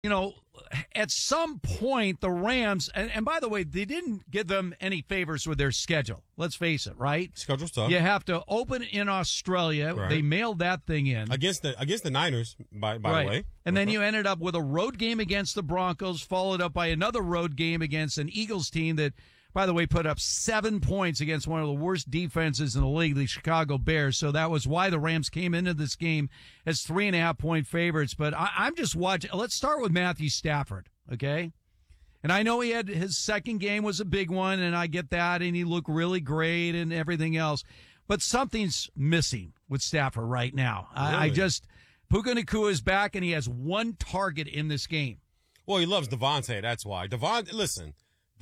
You know, at some point, the Rams, and by the way, they didn't give them any favors with their schedule. Let's face it, right? Schedule's tough. You have to open in Australia. Right. They mailed that thing in. Against the Niners, by the way. And then you ended up with a road game against the Broncos, followed up by another road game against an Eagles team that, by the way, put up 7 points against one of the worst defenses in the league, the Chicago Bears. So that was why the Rams came into this game as 3.5-point favorites. But I'm just watching. Let's start with Matthew Stafford, okay? And I know his second game was a big one, and I get that, and he looked really great and everything else. But something's missing with Stafford right now. Really? Puka Nacua is back, and he has one target in this game. Well, he loves Devontae. That's why. Devontae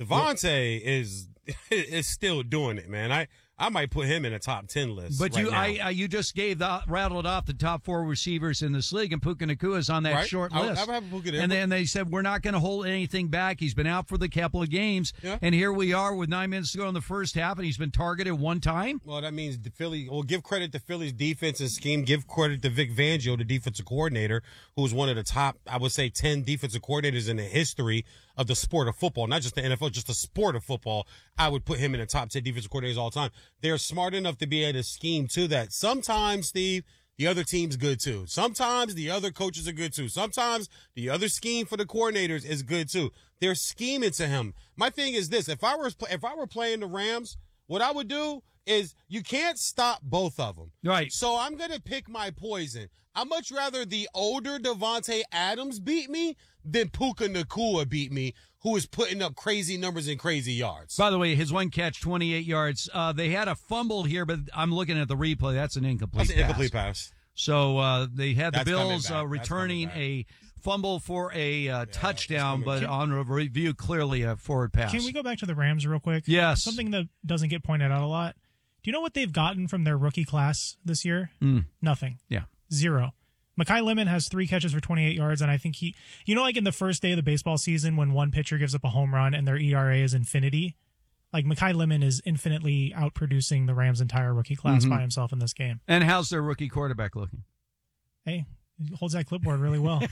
is still doing it, man. I might put him in a top 10 list. But right you just rattled off the top 4 receivers in this league, and Puka Nacua is on that short list. I have Puka there. And then they said we're not going to hold anything back. He's been out for the couple of games, and here we are with 9 minutes to go in the first half, and he's been targeted one time. Well, that means give credit to Philly's defense and scheme. Give credit to Vic Fangio, the defensive coordinator, who's one of the top, I would say, 10 defensive coordinators in the history of the sport of football, not just the NFL, just the sport of football. I would put him in the top 10 defensive coordinators all the time. They're smart enough to be able to scheme to that. Sometimes, Steve, the other team's good too. Sometimes the other coaches are good too. Sometimes the other scheme for the coordinators is good too. They're scheming to him. My thing is this: if I were playing the Rams, what I would do is you can't stop both of them. Right. So I'm gonna pick my poison. I'd much rather the older Davante Adams beat me than Puka Nacua beat me, who is putting up crazy numbers and crazy yards. By the way, his one catch, 28 yards. They had a fumble here, but I'm looking at the replay. That's an incomplete pass. So they had the Bills returning a fumble for a touchdown, but on review, clearly a forward pass. Can we go back to the Rams real quick? Yes. Something that doesn't get pointed out a lot. Do you know what they've gotten from their rookie class this year? Nothing. Yeah. 0. Mekhi Lemon has 3 catches for 28 yards, and I think like in the first day of the baseball season when one pitcher gives up a home run and their ERA is infinity, like Mekhi Lemon is infinitely outproducing the Rams' entire rookie class by himself in this game. And how's their rookie quarterback looking? Hey, he holds that clipboard really well.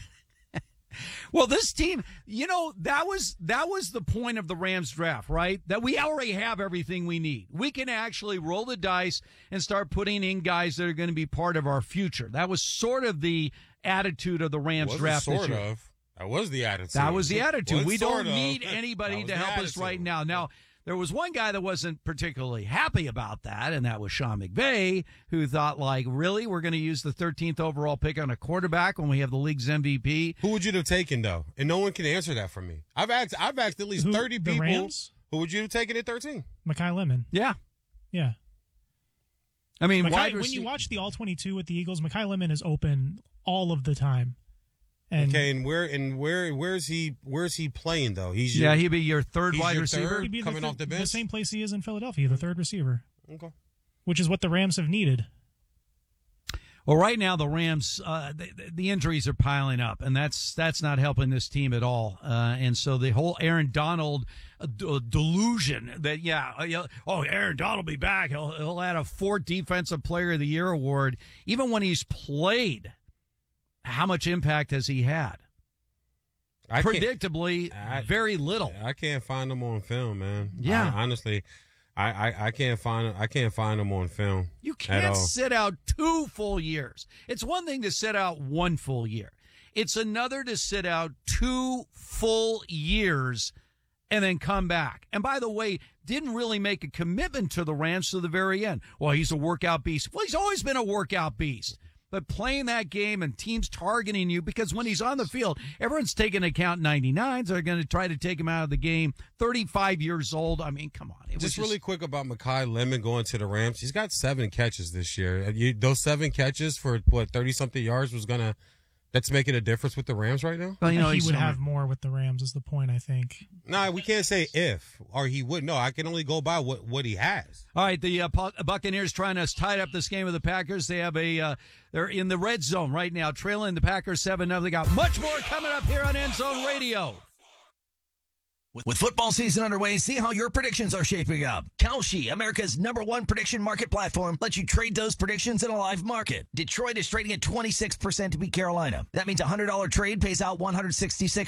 Well, this team, that was the point of the Rams draft, right? That we already have everything we need. We can actually roll the dice and start putting in guys that are going to be part of our future. That was sort of the attitude of the Rams draft this year. That was the attitude. That was the attitude. We don't need anybody to help us right now. Now, there was one guy that wasn't particularly happy about that, and that was Sean McVay, who thought, really, we're going to use the 13th overall pick on a quarterback when we have the league's MVP? Who would you have taken, though? And no one can answer that for me. I've asked at least 30 people. Rams? Who would you have taken at 13? Mekhi Lemon. Yeah. I mean, when you watch the All-22 with the Eagles, Mekhi Lemon is open all of the time. And where's he playing though? He'd be your third wide receiver. He'd be coming off the bench. The same place he is in Philadelphia, the third receiver. Okay. Which is what the Rams have needed. Well, right now the Rams, the injuries are piling up, and that's not helping this team at all. And so the whole Aaron Donald delusion that Aaron Donald will be back. He'll add a 4th Defensive Player of the Year award, even when he's played. How much impact has he had? Predictably, very little. I can't find him on film, man. Yeah, honestly, I can't find him on film. You can't sit out 2 full years. It's one thing to sit out 1 full year. It's another to sit out 2 full years and then come back. And by the way, didn't really make a commitment to the Rams to the very end. Well, he's a workout beast. Well, he's always been a workout beast. But playing that game and teams targeting you, because when he's on the field, everyone's taking account 99s. They're going to try to take him out of the game. 35 years old. I mean, come on. Just really quick about Mekhi Lemon going to the Rams. He's got 7 catches this year. Those 7 catches for 30-something yards that's making a difference with the Rams right now? Well, he would have more with the Rams is the point, I think. No, we can't say if, or he would. No, I can only go by what he has. All right, the Buccaneers trying to tie up this game with the Packers. They have they're in the red zone right now, trailing the Packers 7-0. They got much more coming up here on End Zone Radio. With football season underway, see how your predictions are shaping up. Kalshi, America's #1 prediction market platform, lets you trade those predictions in a live market. Detroit is trading at 26% to beat Carolina. That means a $100 trade pays out $166